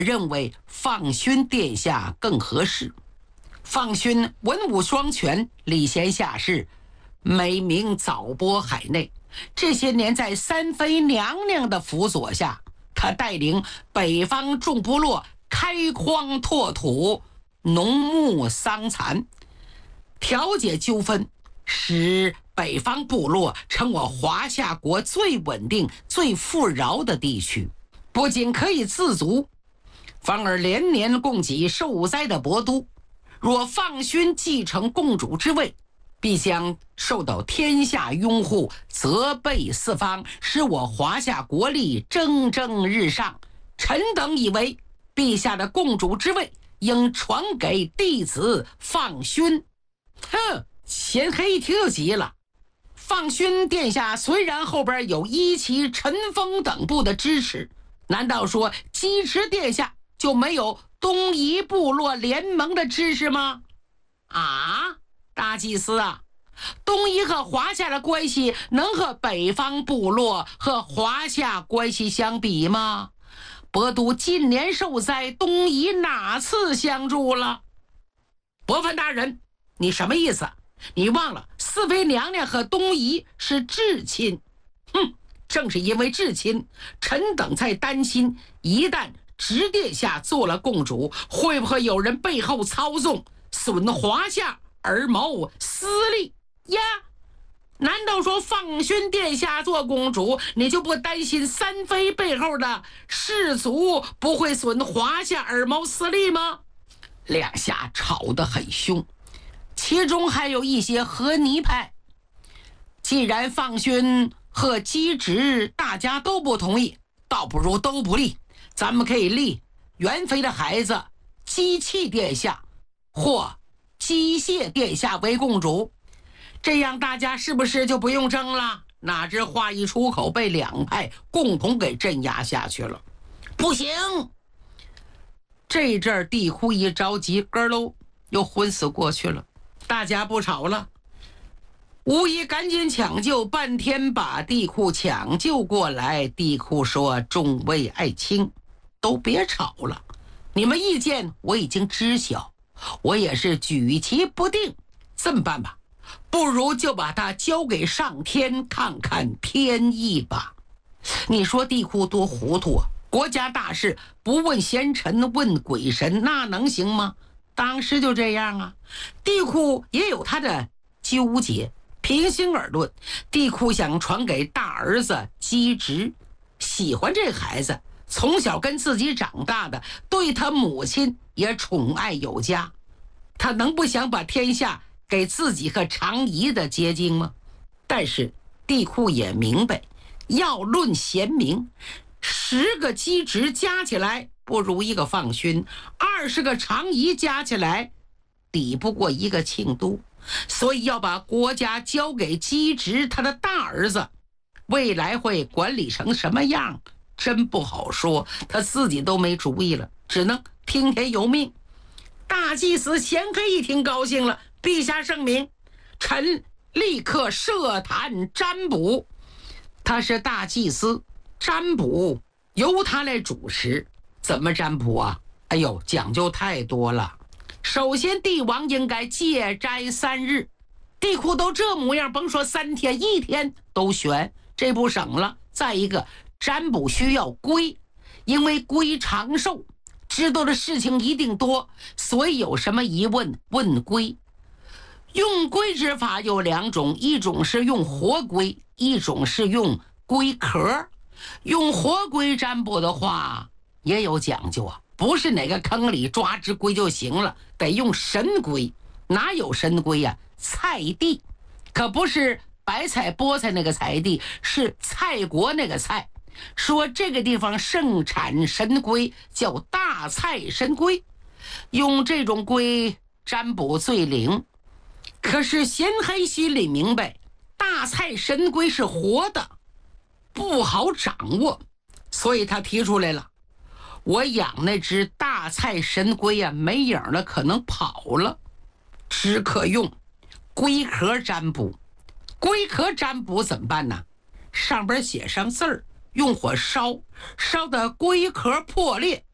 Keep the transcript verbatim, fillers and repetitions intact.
认为放勋殿下更合适。放勋文武双全，礼贤下士，美名早播海内。这些年在三妃娘娘的辅佐下，他带领北方众部落开荒拓土，农牧桑蚕，调解纠纷，使北方部落成我华夏国最稳定最富饶的地区。不仅可以自足，反而连年供给受灾的博都。若放勋继承共主之位，必将受到天下拥护，责备四方，使我华夏国力蒸蒸日上。臣等以为陛下的共主之位应传给弟子放勋。哼，贤黑一听就急了。放勋殿下虽然后边有一旗陈封等部的支持，难道说鸡池殿下就没有东夷部落联盟的支持吗？啊，大祭司啊，东夷和华夏的关系能和北方部落和华夏关系相比吗？博都近年受灾，东夷哪次相助了？伯范大人，你什么意思？你忘了四妃娘娘和东夷是至亲。哼，正是因为至亲，臣等才担心，一旦直殿下做了共主，会不会有人背后操纵，损华夏而谋私利呀？难道说放勋殿下做公主，你就不担心三妃背后的士族不会损华夏而谋私利吗？两下吵得很凶，其中还有一些和泥派。既然放勋和姬直大家都不同意，倒不如都不立。咱们可以立元妃的孩子姬器殿下或姬谢殿下为共主，这样大家是不是就不用争了？哪知话一出口，被两派共同给镇压下去了。不行！这阵儿地库一着急，咯喽又昏死过去了。大家不吵了，吴仪赶紧抢救，半天把地库抢救过来。地库说：“众位爱卿，都别吵了，你们意见我已经知晓，我也是举棋不定。这么办吧，不如就把它交给上天看看天意吧。”你说地库多糊涂啊！国家大事不问贤臣问鬼神，那能行吗？当时就这样啊。地库也有他的纠结。平心而论，地库想传给大儿子姬直，喜欢这孩子，从小跟自己长大的，对他母亲也宠爱有加，他能不想把天下给自己和常仪的结晶吗？但是地库也明白，要论贤明，十个姬直加起来不如一个放勋，二十个常仪加起来抵不过一个庆都，所以要把国家交给姬直他的大儿子，未来会管理成什么样真不好说，他自己都没主意了，只能听天由命。大祭司贤黑一听高兴了，陛下圣明，臣立刻设坛占卜。他是大祭司，占卜由他来主持。怎么占卜啊？哎呦，讲究太多了。首先，帝王应该戒斋三日。地库都这模样，甭说三天，一天都悬，这不省了。再一个，占卜需要龟，因为龟长寿，知道的事情一定多，所以有什么疑问问龟。用龟之法有两种，一种是用活龟，一种是用龟壳。用活龟占卜的话也有讲究啊，不是哪个坑里抓只龟就行了，得用神龟。哪有神龟呀、啊？菜地，可不是白菜菠菜那个菜地，是蔡国那个菜。说这个地方盛产神龟，叫大蔡神龟，用这种龟占卜最灵。可是贤黑心里明白，大蔡神龟是活的，不好掌握，所以他提出来了，我养那只大蔡神龟啊，没影了，可能跑了，只可用龟壳占卜。龟壳占卜怎么办呢？上边写上字儿，用火烧，烧的龟壳破裂，